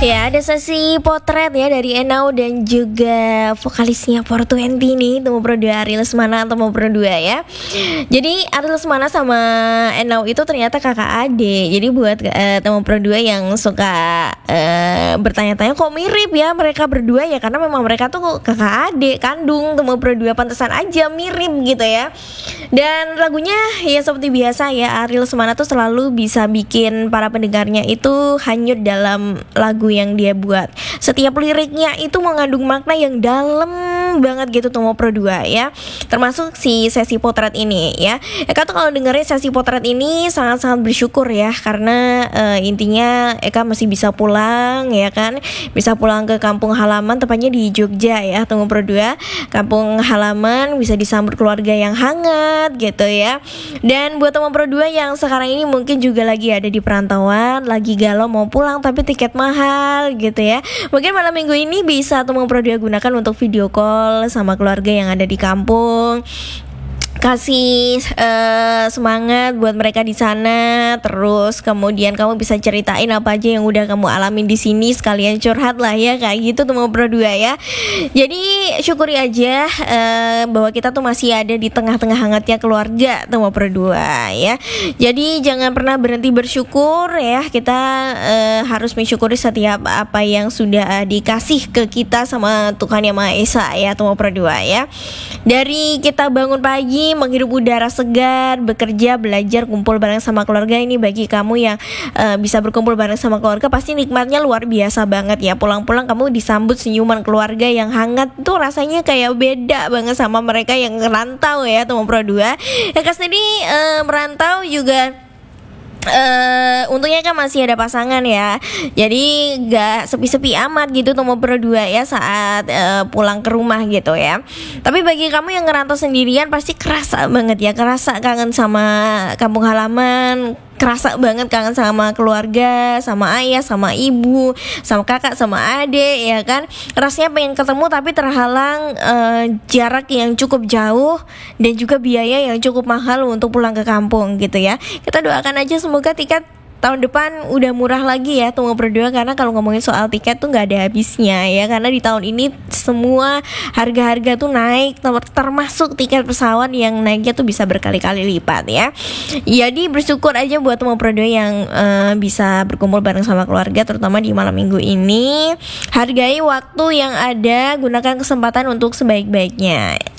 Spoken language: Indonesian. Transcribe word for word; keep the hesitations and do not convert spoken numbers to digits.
Ya, ada sesi potret ya dari Enau dan juga vokalisnya four twenty nih, Temu Pro dua Ari Lesmana atau Temu Pro dua ya. Jadi Ari Lesmana sama Enau itu ternyata kakak adik. Jadi buat uh, Temu Pro dua yang suka uh, bertanya-tanya kok mirip ya mereka berdua ya, karena memang mereka tuh kakak adik kandung Temu Pro dua, pantesan aja mirip gitu ya. Dan lagunya ya seperti biasa ya, Ari Lesmana tuh selalu bisa bikin para pendengarnya itu hanyut dalam lagu yang dia buat. Setiap liriknya itu mengandung makna yang dalam banget gitu Temu Pro dua ya. Termasuk si sesi potret ini ya. Eka tuh kalau dengerin sesi potret ini sangat-sangat bersyukur ya, karena uh, intinya Eka masih bisa pulang ya kan. Bisa pulang ke kampung halaman, tepatnya di Jogja ya Temu Pro dua. Kampung halaman, bisa disambut keluarga yang hangat gitu ya. Dan buat Temu Pro dua yang sekarang ini mungkin juga lagi ada di perantauan, lagi galau mau pulang tapi tiket mahal gitu ya, mungkin malam minggu ini bisa Temu Pro dua gunakan untuk video call sama keluarga yang ada di kampung. Kasih uh, semangat buat mereka di sana. Terus kemudian kamu bisa ceritain apa aja yang udah kamu alamin di sini, sekalian curhat lah ya, kayak gitu Temu Pro dua ya. Jadi syukuri aja uh, bahwa kita tuh masih ada di tengah-tengah hangatnya keluarga Temu Pro dua ya. Jadi jangan pernah berhenti bersyukur ya. Kita uh, harus mensyukuri setiap apa yang sudah dikasih ke kita sama Tuhan Yang Maha Esa ya Temu Pro dua ya. Dari kita bangun pagi, menghirup udara segar, bekerja, belajar, kumpul bareng sama keluarga. Ini bagi kamu yang uh, bisa berkumpul bareng sama keluarga, pasti nikmatnya luar biasa banget ya. Pulang-pulang kamu disambut senyuman keluarga yang hangat, tuh rasanya kayak beda banget sama mereka yang ngerantau ya Temu Pro dua. Ya sendiri uh, merantau juga. Uh, untungnya kan masih ada pasangan ya, jadi gak sepi-sepi amat gitu Temu Pro dua ya saat uh, pulang ke rumah gitu ya. Tapi bagi kamu yang ngerantau sendirian pasti kerasa banget ya, kerasa kangen sama kampung halaman, kerasa banget kangen sama keluarga, sama ayah, sama ibu, sama kakak, sama adik ya kan. Rasanya pengen ketemu tapi terhalang uh, jarak yang cukup jauh dan juga biaya yang cukup mahal untuk pulang ke kampung gitu ya. Kita doakan aja semoga tiket tahun depan udah murah lagi ya Temu Pro dua, karena kalau ngomongin soal tiket tuh nggak ada habisnya ya, karena di tahun ini semua harga-harga tuh naik, termasuk tiket pesawat yang naiknya tuh bisa berkali-kali lipat ya. Jadi bersyukur aja buat Temu Pro dua yang uh, bisa berkumpul bareng sama keluarga, terutama di malam minggu ini. Hargai waktu yang ada, gunakan kesempatan untuk sebaik-baiknya.